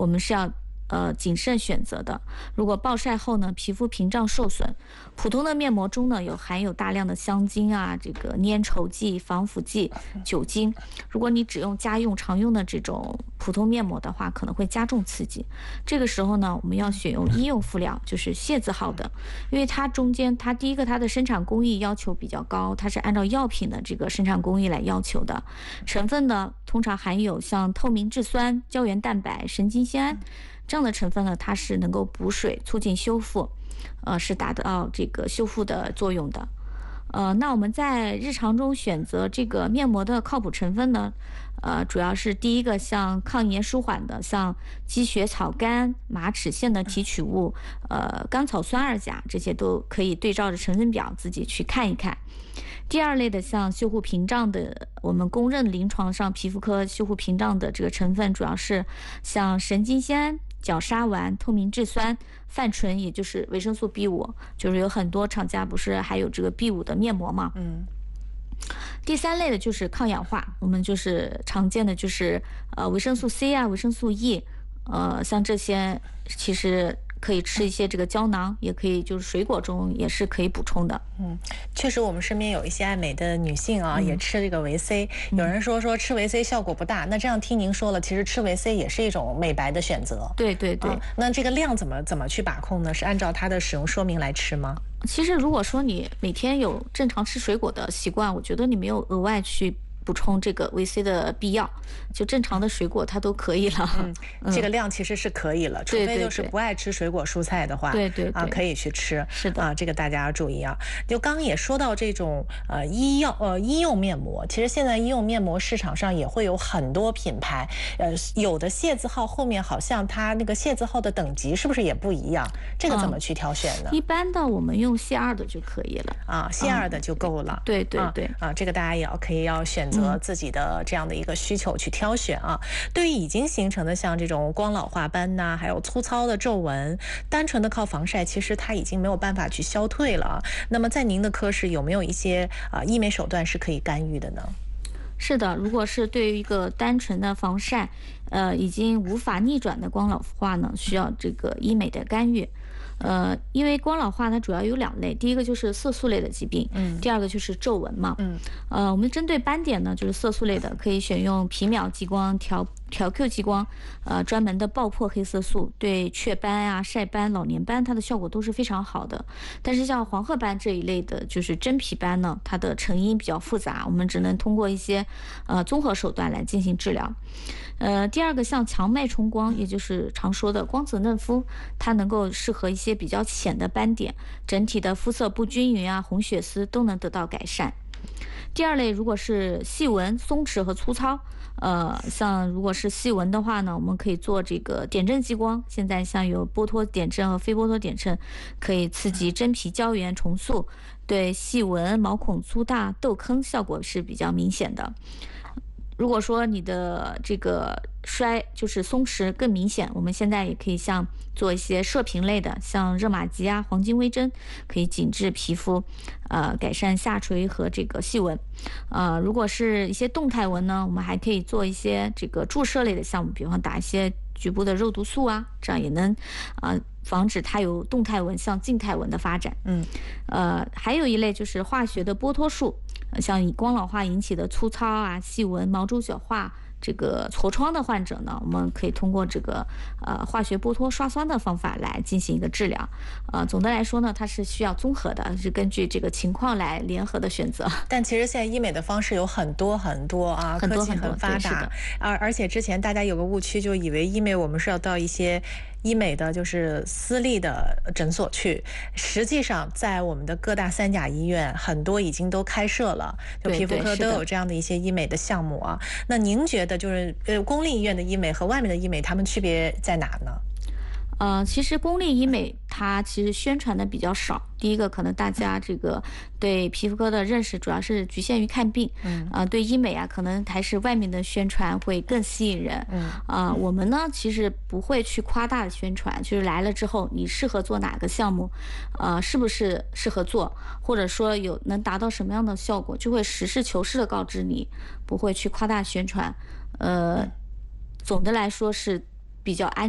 我们是要谨慎选择的。如果暴晒后呢，皮肤屏障受损，普通的面膜中呢含有大量的香精啊、这个粘稠剂、防腐剂、酒精。如果你只用家用常用的这种普通面膜的话，可能会加重刺激。这个时候呢，我们要选用医用敷料，就是械字号的，因为它中间第一个它的生产工艺要求比较高，它是按照药品的这个生产工艺来要求的。成分呢，通常含有像透明质酸、胶原蛋白、神经酰胺。这样的成分呢，它是能够补水、促进修复，是达到这个修复的作用的。那我们在日常中选择这个面膜的靠谱成分呢，主要是第一个像抗炎舒缓的，像积雪草苷、马齿苋的提取物，甘草酸二钾，这些都可以对照着成分表自己去看一看。第二类的像修护屏障的，我们公认临床上皮肤科修护屏障的这个成分主要是像神经酰胺、角鲨烷、透明质酸、泛醇，也就是维生素 B5， 就是有很多厂家不是还有这个 B5 的面膜嘛。第三类的就是抗氧化，我们就是常见的就是维生素 C 啊、维生素 E，像这些其实可以吃一些这个胶囊，也可以就是水果中也是可以补充的。 确实我们身边有一些爱美的女性啊，也吃这个维 C。有人说吃维 C 效果不大，那这样听您说了，其实吃维 C 也是一种美白的选择。 对对对。 那这个量怎么去把控呢？是按照它的使用说明来吃吗？ 其实如果说你每天有正常吃水果的习惯，我觉得你没有额外去补充这个维 C 的必要，就正常的水果它都可以了。 这个量其实是可以了，除非就是不爱吃水果蔬菜的话， 对， 可以去吃。 是的这个大家要注意啊。就刚刚也说到这种医用面膜，其实现在医用面膜市场上也会有很多品牌，有的械字号后面好像它那个械字号的等级是不是也不一样？这个怎么去挑选呢？ 一般的我们用械2的就可以了械2的就够了。 对这个大家也可以选择自己的这样的一个需求去挑选啊。对于已经形成的像这种光老化斑呐，还有粗糙的皱纹，单纯的靠防晒，其实它已经没有办法去消退了。那么在您的科室有没有一些医美手段是可以干预的呢？ 是的，如果是对于一个单纯的防晒，已经无法逆转的光老化呢，需要这个医美的干预。因为光老化它主要有2类，第一个就是色素类的疾病，第二个就是皱纹嘛。我们针对斑点呢，就是色素类的，可以选用皮秒激光、调 Q 激光，专门的爆破黑色素，对雀斑啊、晒斑、老年斑，它的效果都是非常好的。但是像黄褐斑这一类的，就是真皮斑呢，它的成因比较复杂，我们只能通过一些综合手段来进行治疗。第二个像强脉冲光，也就是常说的光子嫩肤，它能够适合一些比较浅的斑点，整体的肤色不均匀啊、红血丝都能得到改善。第二类如果是细纹、松弛和粗糙，像如果是细纹的话呢，我们可以做这个点阵激光。现在像有剥脱点阵和非剥脱点阵，可以刺激真皮胶原重塑，对细纹、毛孔粗大、痘坑效果是比较明显的。如果说你的这个就是松弛更明显，我们现在也可以像做一些射频类的，像热玛吉啊、黄金微针，可以紧致皮肤，改善下垂和这个细纹。如果是一些动态纹呢，我们还可以做一些这个注射类的项目，比方打一些局部的肉毒素啊，这样也能防止它有动态纹向静态纹的发展。还有一类就是化学的剥脱术，像以光老化引起的粗糙啊、细纹、毛周角化、这个痤疮的患者呢，我们可以通过这个化学剥脱刷酸的方法来进行一个治疗。总的来说呢，它是需要综合的，是根据这个情况来联合的选择。 但其实现在医美的方式有很多啊，科技很发达，而且之前大家有个误区，就以为医美我们是要到一些医美的就是私立的诊所去，实际上在我们的各大3甲医院很多已经都开设了，就皮肤科都有这样的一些医美的项目啊。那您觉得就是公立医院的医美和外面的医美，它们区别在哪呢？ 其实公立医美它其实宣传的比较少。第一个，可能大家这个对皮肤科的认识主要是局限于看病，对医美啊，可能还是外面的宣传会更吸引人。我们呢其实不会去夸大的宣传，就是来了之后你适合做哪个项目，是不是适合做，或者说能达到什么样的效果，就会实事求是的告知你，不会去夸大宣传。总的来说是比较安全。